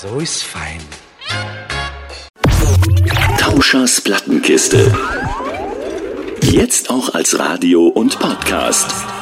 So ist fein. Tauschers Plattenkiste. Jetzt auch als Radio und Podcast.